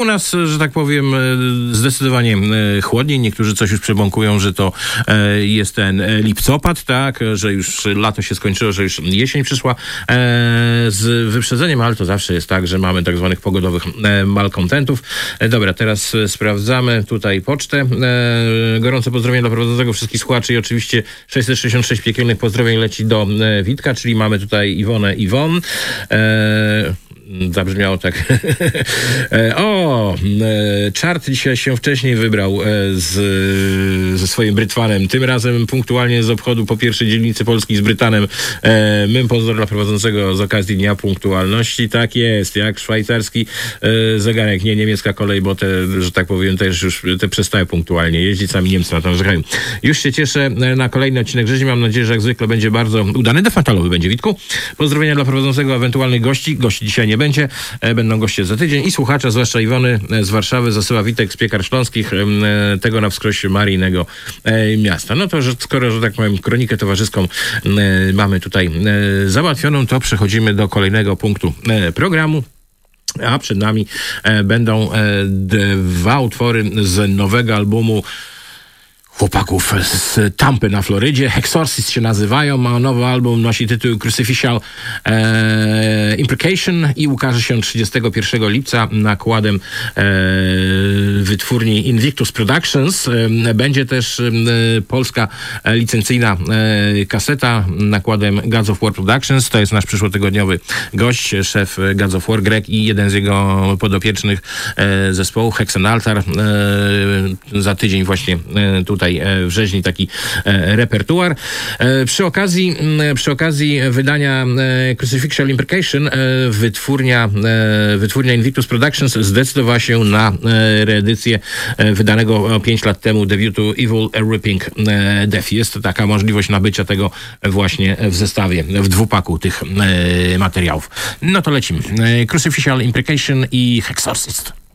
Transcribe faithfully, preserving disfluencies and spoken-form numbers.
U nas, że tak powiem, zdecydowanie chłodniej. Niektórzy coś już przebąkują, że to jest ten lipcopad, tak, że już lato się skończyło, że już jesień przyszła z wyprzedzeniem, ale to zawsze jest tak, że mamy tak zwanych pogodowych malkontentów. Dobra, teraz sprawdzamy tutaj pocztę. Gorące pozdrowienia dla prowadzącego wszystkich słuchaczy i oczywiście sześćset sześćdziesiąt sześć piekielnych pozdrowień leci do Witka, czyli mamy tutaj Iwonę Iwon. Zabrzmiało tak. O, Czart dzisiaj się wcześniej wybrał z, ze swoim Brytwanem. Tym razem punktualnie z obchodu po pierwszej dzielnicy Polski z Brytanem. Mym pozdro dla prowadzącego z okazji Dnia Punktualności. Tak jest, jak szwajcarski zegarek, nie niemiecka kolej, bo te, że tak powiem, też już te przestały punktualnie jeździć. Sami Niemcy na to narzekają. Już się cieszę na kolejny odcinek rzezi. Mam nadzieję, że jak zwykle będzie bardzo udany. Defantalowy będzie, Witku. Pozdrowienia dla prowadzącego, ewentualnych gości. Gości dzisiaj nie będzie. Będą goście za tydzień i słuchacza, zwłaszcza Iwony z Warszawy, zasyła Witek z Piekar Śląskich, tego na wskroś Maryjnego miasta. No to, że skoro, że tak powiem, kronikę towarzyską mamy tutaj załatwioną, to przechodzimy do kolejnego punktu programu. A przed nami będą dwa utwory z nowego albumu chłopaków z Tampy na Florydzie. Exorcist się nazywają, ma nowy album, nosi tytuł Crucificial e, Imprecation i ukaże się trzydziestego pierwszego lipca nakładem e, wytwórni Invictus Productions. E, będzie też e, polska e, licencyjna e, kaseta nakładem Gods of War Productions. To jest nasz przyszłotygodniowy gość, szef Gods of War, Greg, i jeden z jego podopiecznych e, zespołu Hexen Altar. E, za tydzień właśnie e, tutaj w rzeźni taki e, repertuar. E, przy okazji przy okazji wydania e, Crucificial Imprecation e, wytwórnia, e, wytwórnia Invictus Productions zdecydowała się na e, reedycję e, wydanego pięć lat temu debiutu Evil Ripping e, Death. Jest taka możliwość nabycia tego właśnie w zestawie, w dwupaku tych e, materiałów. No to lecimy. E, Crucificial Imprecation i Exorcist.